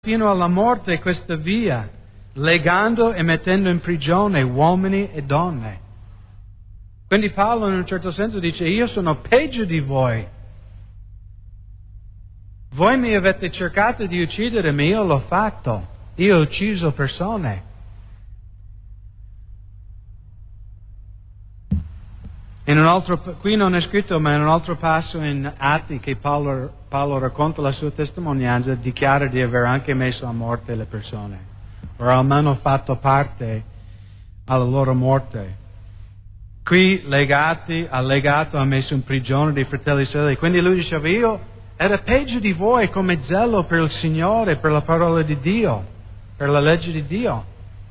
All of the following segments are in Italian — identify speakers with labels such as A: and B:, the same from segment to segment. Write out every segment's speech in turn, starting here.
A: fino alla morte questa via, legando e mettendo in prigione uomini e donne. Quindi Paolo in un certo senso dice: io sono peggio di voi. Voi mi avete cercato di uccidere, ma io l'ho fatto. Io ho ucciso persone. Qui non è scritto, ma in un altro passo in Atti che Paolo racconta la sua testimonianza, dichiara di aver anche messo a morte le persone, o almeno fatto parte alla loro morte. Qui ha legato, ha messo in prigione dei fratelli e sorelle. Quindi lui diceva: io era peggio di voi come zelo per il Signore, per la parola di Dio, per la legge di Dio.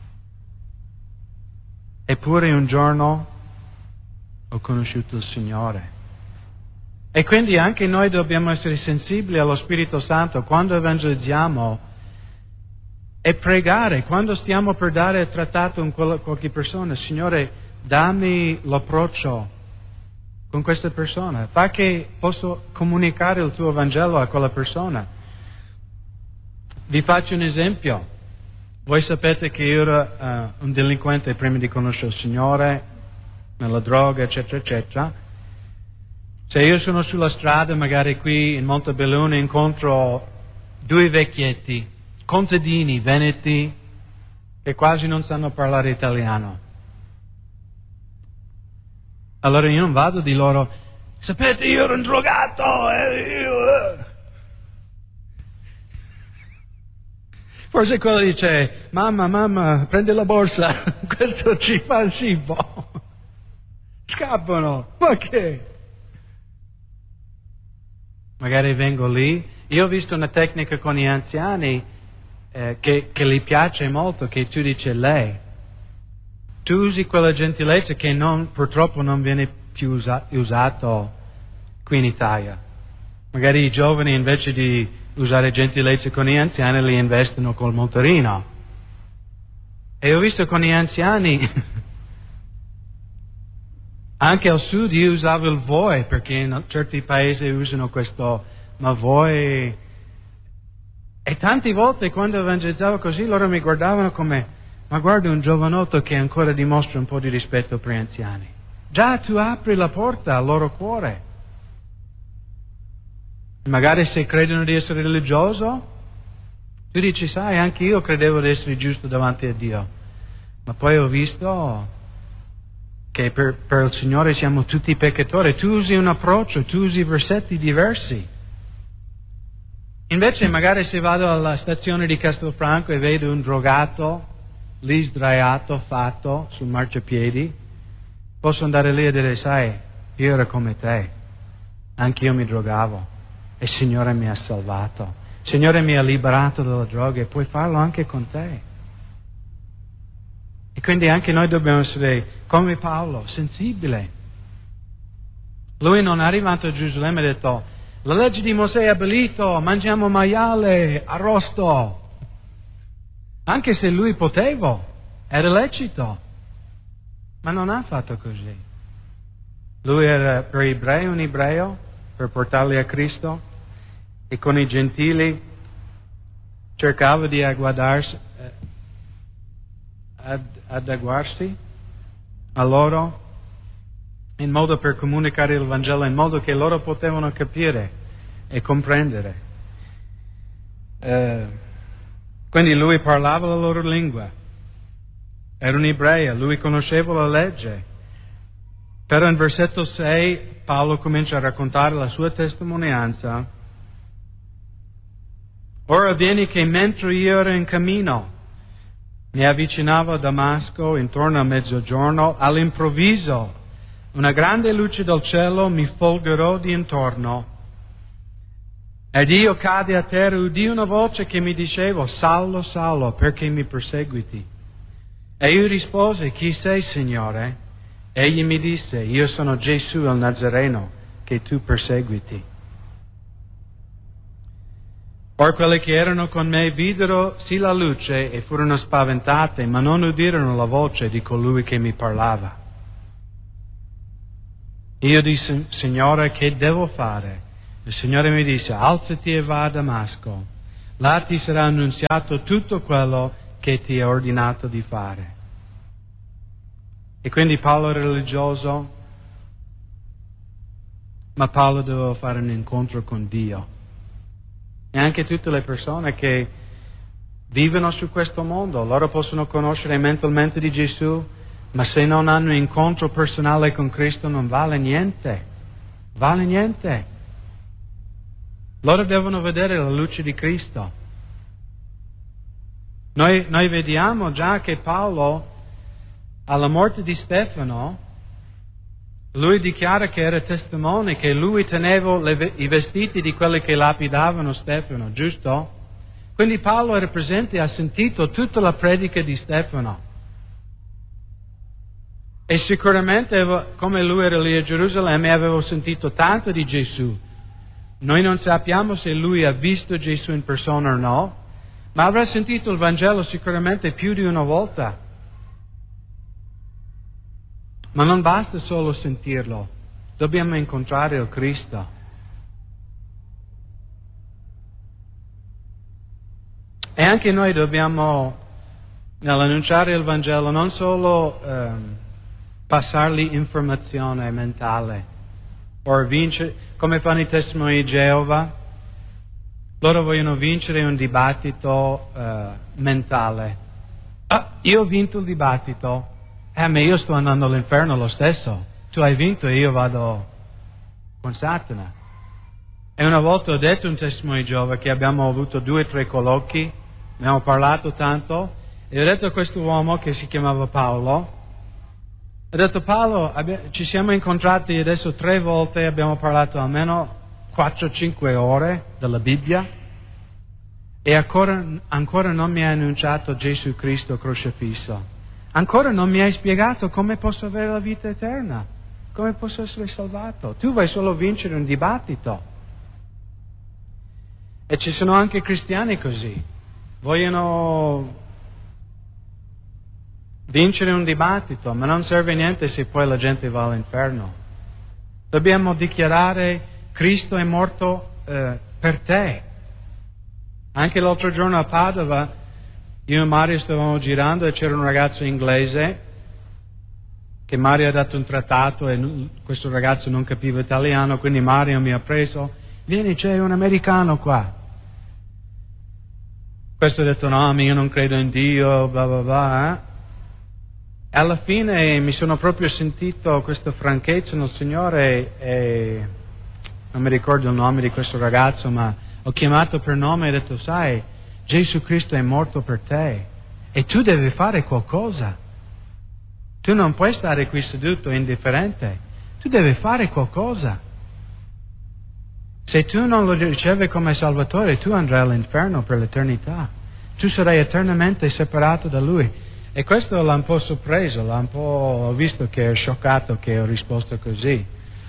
A: Eppure un giorno ho conosciuto il Signore. E quindi anche noi dobbiamo essere sensibili allo Spirito Santo quando evangelizziamo e pregare, quando stiamo per dare trattato con qualche persona: Signore, dammi l'approccio con questa persona, fa che posso comunicare il tuo Vangelo a quella persona. Vi faccio un esempio. Voi sapete che io ero un delinquente prima di conoscere il Signore, nella droga, eccetera, eccetera. Se io sono sulla strada, magari qui in Montebelluna, incontro due vecchietti, contadini, veneti, che quasi non sanno parlare italiano. Allora io non vado di loro: sapete, io ero un drogato, Forse quello dice: mamma, prendi la borsa, questo ci fa il cibo. Scappano, ma che? Magari vengo lì. Io ho visto una tecnica con gli anziani che gli piace molto, che tu dici lei. Tu usi quella gentilezza che purtroppo non viene più usato qui in Italia. Magari i giovani, invece di usare gentilezza con gli anziani, li investono col motorino. E ho visto con gli anziani, anche al sud io usavo il voi, perché in certi paesi usano questo, ma voi. E tante volte quando evangelizzavo così, loro mi guardavano come: ma guarda un giovanotto che ancora dimostra un po' di rispetto per gli anziani. Già tu apri la porta al loro cuore. Magari se credono di essere religioso, tu dici: sai, anche io credevo di essere giusto davanti a Dio, ma poi ho visto che per il Signore siamo tutti peccatori. Tu usi un approccio, tu usi versetti diversi. Invece magari se vado alla stazione di Castelfranco e vedo un drogato lì sdraiato, fatto, sul marciapiedi, posso andare lì e dire: sai, io ero come te, anch'io mi drogavo e il Signore mi ha salvato, il Signore mi ha liberato dalla droga, e puoi farlo anche con te. E quindi anche noi dobbiamo essere come Paolo, sensibile. Lui non è arrivato a Gerusalemme e ha detto: la legge di Mosè è abolito, mangiamo maiale, arrosto. Anche se lui poteva, era lecito, ma non ha fatto così. Lui era per gli ebrei un ebreo, per portarli a Cristo, e con i gentili cercava di adeguarsi a loro, in modo per comunicare il Vangelo, in modo che loro potevano capire e comprendere. Quindi lui parlava la loro lingua, era un ebreo, lui conosceva la legge. Però in versetto 6 Paolo comincia a raccontare la sua testimonianza. Ora avviene che mentre io ero in cammino, mi avvicinavo a Damasco intorno a mezzogiorno, all'improvviso una grande luce del cielo mi folgorò di intorno. Ed io cadde a terra e udì una voce che mi diceva: Saulo, Saulo, perché mi perseguiti? E io risposi: chi sei, Signore? Egli mi disse: io sono Gesù il Nazareno che tu perseguiti. Or quelli che erano con me videro sì la luce e furono spaventate, ma non udirono la voce di colui che mi parlava. Io dissi: Signore, che devo fare? Il Signore mi disse: alzati e va a Damasco. Là ti sarà annunziato tutto quello che ti è ordinato di fare. E quindi Paolo era religioso, ma Paolo doveva fare un incontro con Dio. E anche tutte le persone che vivono su questo mondo, loro possono conoscere mentalmente di Gesù, ma se non hanno un incontro personale con Cristo non vale niente. Vale niente. Loro devono vedere la luce di Cristo. Noi vediamo già che Paolo, alla morte di Stefano, lui dichiara che era testimone, che lui teneva i vestiti di quelli che lapidavano Stefano, giusto? Quindi Paolo era presente e ha sentito tutta la predica di Stefano. E sicuramente, come lui era lì a Gerusalemme, aveva sentito tanto di Gesù. Noi non sappiamo se lui ha visto Gesù in persona o no, ma avrà sentito il Vangelo sicuramente più di una volta. Ma non basta solo sentirlo, dobbiamo incontrare il Cristo. E anche noi dobbiamo, nell'annunciare il Vangelo, non solo passargli informazione mentale, o vincere, come fanno i testimoni di Geova, loro vogliono vincere un dibattito mentale. Io ho vinto il dibattito, ma io sto andando all'inferno lo stesso. Tu hai vinto e io vado con Satana. E una volta ho detto un testimone di Geova che abbiamo avuto 2 o 3 colloqui, abbiamo parlato tanto, e ho detto a questo uomo che si chiamava Paolo, ho detto Paolo, ci siamo incontrati adesso 3 volte, abbiamo parlato almeno 4-5 ore della Bibbia e ancora non mi hai annunciato Gesù Cristo crocifisso. Ancora non mi hai spiegato come posso avere la vita eterna, come posso essere salvato. Tu vuoi solo vincere un dibattito. E ci sono anche cristiani così, vogliono vincere un dibattito, ma non serve niente se poi la gente va all'inferno. Dobbiamo dichiarare Cristo è morto per te. Anche l'altro giorno a Padova, io e Mario stavamo girando e c'era un ragazzo inglese che Mario ha dato un trattato e questo ragazzo non capiva italiano, quindi Mario mi ha preso, vieni, c'è un americano qua. Questo ha detto, no, io non credo in Dio, bla bla bla. Alla fine mi sono proprio sentito questa franchezza nel Signore e non mi ricordo il nome di questo ragazzo, ma ho chiamato per nome e ho detto, sai, Gesù Cristo è morto per te e tu devi fare qualcosa. Tu non puoi stare qui seduto indifferente, tu devi fare qualcosa. Se tu non lo ricevi come Salvatore, tu andrai all'inferno per l'eternità. Tu sarai eternamente separato da Lui. E questo l'ha un po' sorpreso, ho visto che è scioccato che ho risposto così.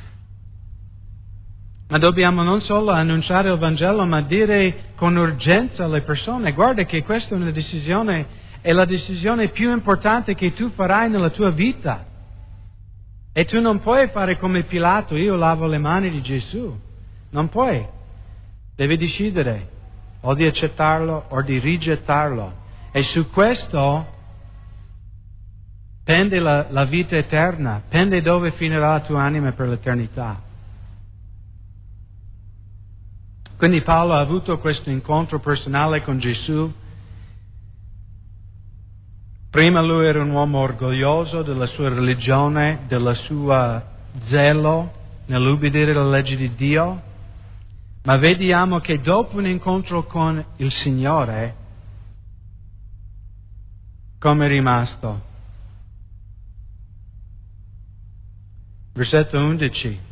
A: Ma dobbiamo non solo annunciare il Vangelo, ma dire con urgenza alle persone, guarda che questa è una decisione, è la decisione più importante che tu farai nella tua vita. E tu non puoi fare come Pilato, io lavo le mani di Gesù. Non puoi. Devi decidere o di accettarlo o di rigettarlo. E su questo pende la vita eterna, pende dove finirà la tua anima per l'eternità. Quindi Paolo ha avuto questo incontro personale con Gesù. Prima lui era un uomo orgoglioso della sua religione, del suo zelo nell'ubbidire la legge di Dio, ma vediamo che dopo un incontro con il Signore, come è rimasto? Versetto 11.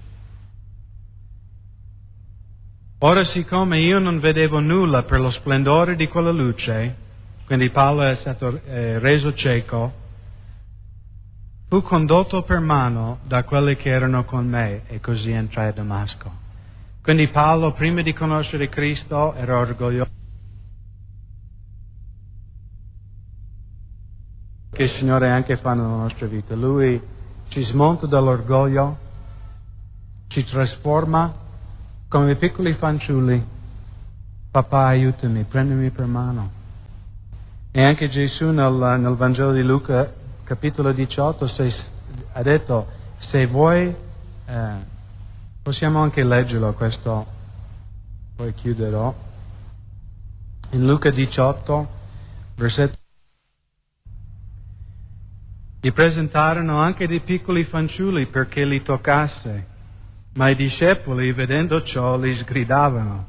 A: Ora siccome io non vedevo nulla per lo splendore di quella luce, quindi Paolo è stato reso cieco, fu condotto per mano da quelli che erano con me e così entrai a Damasco. Quindi Paolo, prima di conoscere Cristo, era orgoglioso che il Signore anche fa nella nostra vita. Lui ci smonta dall'orgoglio, ci trasforma come piccoli fanciulli papà aiutami, prendimi per mano. E anche Gesù nel Vangelo di Luca, capitolo 18, ha detto, se vuoi, possiamo anche leggerlo questo, poi chiuderò. In Luca 18, versetto, gli presentarono anche dei piccoli fanciulli perché li toccasse, ma i discepoli, vedendo ciò, li sgridavano.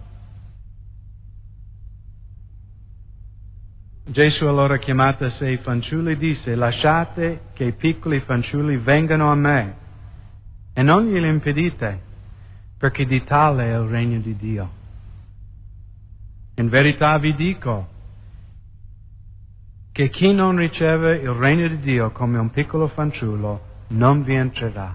A: Gesù allora, chiamata a sé i fanciulli, disse, lasciate che i piccoli fanciulli vengano a me e non glielo impedite, perché di tale è il regno di Dio. In verità vi dico che chi non riceve il regno di Dio come un piccolo fanciullo non vi entrerà.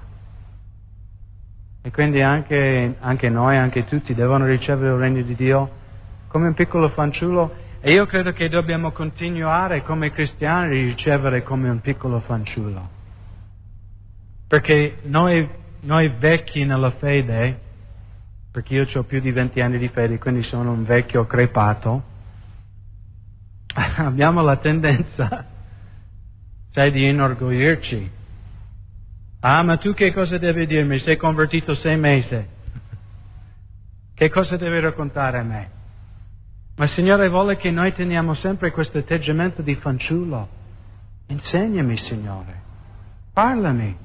A: E quindi anche noi, anche tutti, devono ricevere il regno di Dio come un piccolo fanciullo. E io credo che dobbiamo continuare come cristiani a ricevere come un piccolo fanciullo. Perché noi vecchi nella fede, perché io ho più di 20 anni di fede, quindi sono un vecchio crepato, abbiamo la tendenza, di inorgoglirci. Ah, ma tu che cosa devi dirmi? Sei convertito 6 mesi. Che cosa devi raccontare a me? Ma il Signore vuole che noi teniamo sempre questo atteggiamento di fanciullo. Insegnami, Signore. Parlami.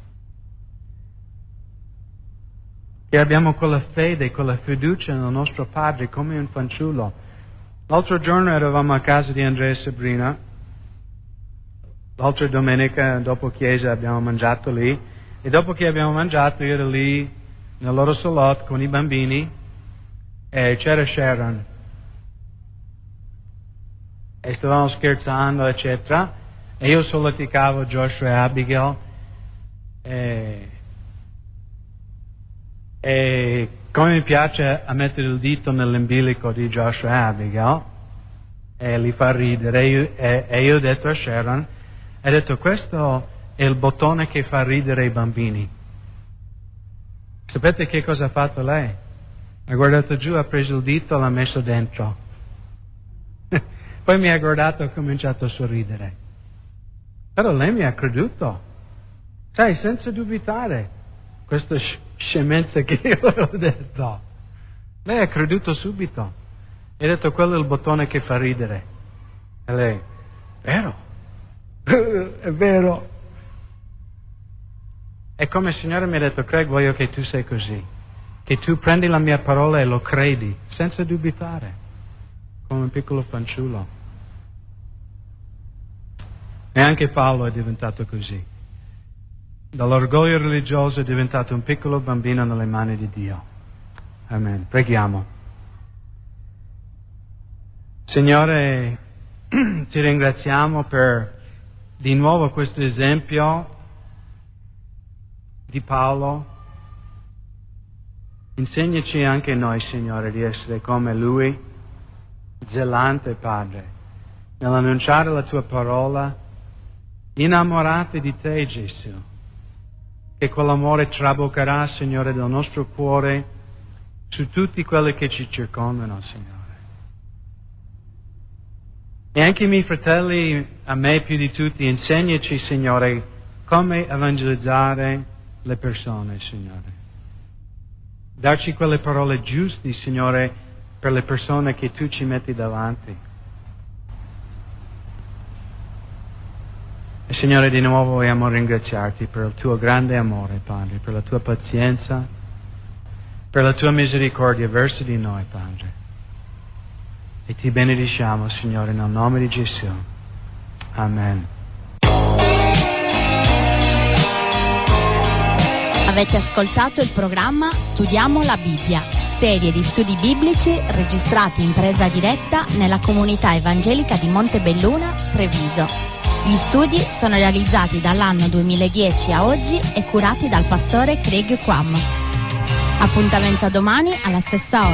A: Che abbiamo quella fede, quella fiducia nel nostro Padre come un fanciullo. L'altro giorno eravamo a casa di Andrea e Sabrina. L'altra domenica, dopo chiesa, abbiamo mangiato lì. E dopo che abbiamo mangiato, io ero lì nel loro salotto con i bambini e c'era Sharon. E stavamo scherzando, eccetera, e io solleticavo Joshua e Abigail, e come mi piace a mettere il dito nell'ombilico di Joshua e Abigail, e li fa ridere, e io ho detto a Sharon, ho detto, questo è il bottone che fa ridere i bambini. Sapete che cosa ha fatto lei? Ha guardato giù, ha preso il dito e l'ha messo dentro. Poi mi ha guardato e ha cominciato a sorridere. Però lei mi ha creduto. Senza dubitare. Questa scemenza che io ho detto. Lei ha creduto subito. E ha detto, quello è il bottone che fa ridere. E lei, vero? È vero. E come il Signore mi ha detto, Craig, voglio che tu sei così. Che tu prendi la mia parola e lo credi, senza dubitare. Come un piccolo fanciullo. E anche Paolo è diventato così. Dall'orgoglio religioso è diventato un piccolo bambino nelle mani di Dio. Amen. Preghiamo. Signore, ti ringraziamo per di nuovo questo esempio di Paolo. Insegnaci anche noi, Signore, di essere come Lui, zelante, Padre, nell'annunciare la Tua parola, innamorati di Te, Gesù, che quell'amore traboccherà, Signore, dal nostro cuore su tutti quelli che ci circondano, Signore. E anche i miei fratelli, a me più di tutti, insegnaci, Signore, come evangelizzare le persone, Signore. Darci quelle parole giuste, Signore, per le persone che Tu ci metti davanti. E Signore, di nuovo vogliamo ringraziarti per il Tuo grande amore, Padre, per la Tua pazienza, per la Tua misericordia verso di noi, Padre. E Ti benediciamo, Signore, nel nome di Gesù. Amen.
B: Avete ascoltato il programma Studiamo la Bibbia, serie di studi biblici registrati in presa diretta nella comunità evangelica di Montebelluna, Treviso. Gli studi sono realizzati dall'anno 2010 a oggi e curati dal pastore Craig Quam. Appuntamento a domani alla stessa ora.